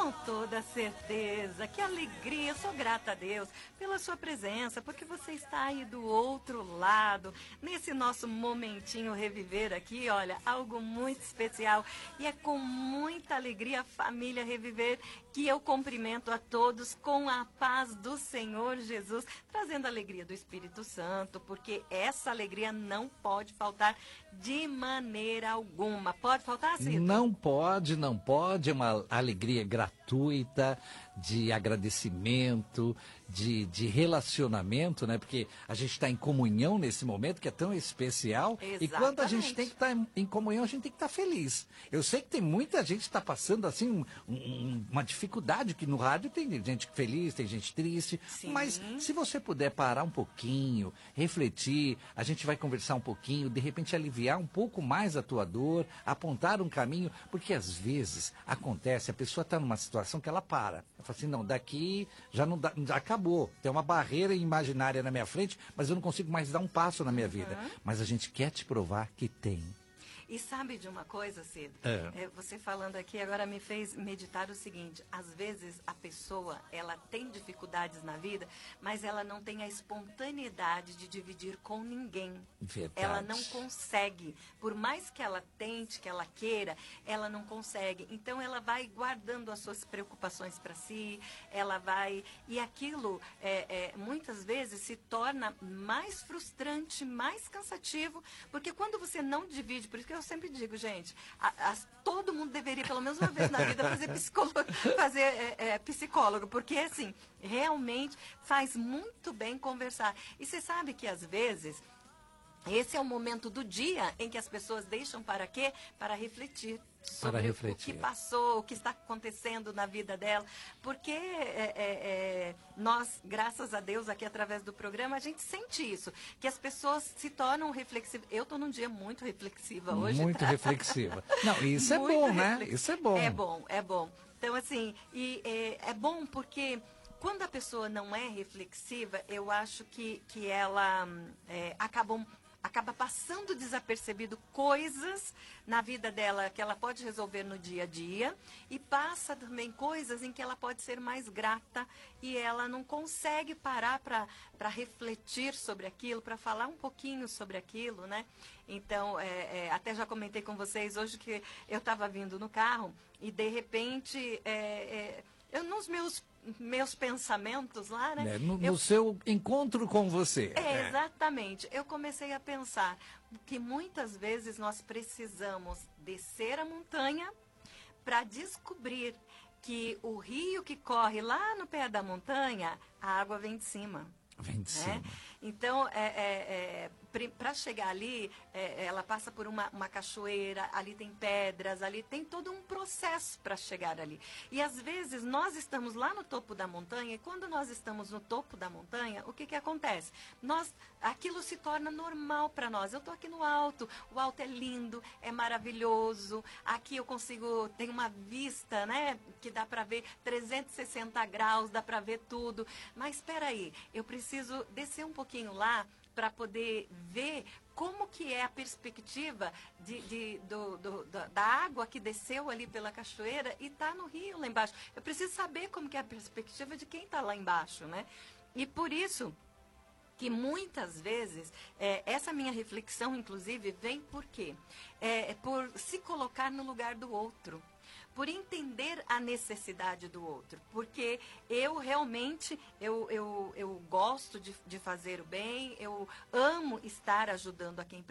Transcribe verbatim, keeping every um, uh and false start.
Com toda certeza, que alegria, eu sou grata a Deus pela sua presença, porque você está aí do outro lado, nesse nosso momentinho reviver aqui, olha, algo muito especial, e é com muita alegria, família Reviver, que eu cumprimento a todos com a paz do Senhor Jesus, trazendo a alegria do Espírito Santo, porque essa alegria não pode faltar de maneira alguma. Pode faltar, Cito? Não pode, não pode, é uma alegria gratuita, de agradecimento, de, de relacionamento, né? Porque a gente está em comunhão nesse momento que é tão especial. Exatamente. E quando a gente tem que estar em, em comunhão, a gente tem que estar feliz. Eu sei que tem muita gente que está passando assim um, um, uma dificuldade, que no rádio tem gente feliz, tem gente triste. Sim. Mas se você puder parar um pouquinho, refletir, a gente vai conversar um pouquinho, de repente aliviar um pouco mais a tua dor, apontar um caminho, porque às vezes acontece, a pessoa está numa situação que ela para. Ela fala assim, não, daqui já não dá, já acabou. Tem uma barreira imaginária na minha frente, mas eu não consigo mais dar um passo na minha vida. Uhum. Mas a gente quer te provar que tem. E sabe de uma coisa, Cid? É. É, você falando aqui agora me fez meditar o seguinte: às vezes a pessoa, ela tem dificuldades na vida, mas ela não tem a espontaneidade de dividir com ninguém. Verdade. Ela não consegue. Por mais que ela tente, que ela queira, ela não consegue. Então ela vai guardando as suas preocupações para si, ela vai... E aquilo, é, é, muitas vezes, se torna mais frustrante, mais cansativo, porque quando você não divide, por isso que eu sempre digo, gente, a, a, todo mundo deveria, pelo menos uma vez na vida, fazer psicólogo, fazer, é, é, psicólogo, porque, assim, realmente faz muito bem conversar. E você sabe que, às vezes, esse é o momento do dia em que as pessoas deixam para quê? Para refletir. Sobre Para refletir. o que passou, o que está acontecendo na vida dela. Porque é, é, é, nós, graças a Deus, aqui através do programa, a gente sente isso. Que as pessoas se tornam reflexivas. Eu estou num dia muito reflexiva hoje. Muito tá? reflexiva. Não, isso é Muito bom, né? reflex- Isso é bom. É bom, é bom. Então, assim, e, é, é bom porque... Quando a pessoa não é reflexiva, eu acho que, que ela é, acabam, acaba passando desapercebido coisas na vida dela que ela pode resolver no dia a dia, e passa também coisas em que ela pode ser mais grata e ela não consegue parar para refletir sobre aquilo, para falar um pouquinho sobre aquilo, né? Então, é, é, até já comentei com vocês hoje que eu estava vindo no carro e, de repente, é, é, eu nos meus... meus pensamentos lá, né? É, no, eu... no seu encontro com você. É, exatamente. Eu comecei a pensar que muitas vezes nós precisamos descer a montanha para descobrir que o rio que corre lá no pé da montanha, a água vem de cima. Vem de né? cima. Então, é, é, é, para chegar ali, é, ela passa por uma, uma cachoeira, ali tem pedras, ali tem todo um processo para chegar ali. E às vezes nós estamos lá no topo da montanha, e quando nós estamos no topo da montanha, o que que acontece? Nós, aquilo se torna normal para nós. Eu estou aqui no alto, o alto é lindo, é maravilhoso, aqui eu consigo, tem uma vista, né, que dá para ver trezentos e sessenta graus, dá para ver tudo. Mas espera aí, eu preciso preciso descer um pouquinho lá para poder ver como que é a perspectiva de, de, do, do, da, da água que desceu ali pela cachoeira e está no rio lá embaixo. Eu preciso saber como que é a perspectiva de quem está lá embaixo, né? E por isso que muitas vezes, é, essa minha reflexão, inclusive, vem por quê? É, por se colocar no lugar do outro. Por entender a necessidade do outro, porque eu realmente, eu, eu, eu gosto de, de fazer o bem, eu amo estar ajudando a quem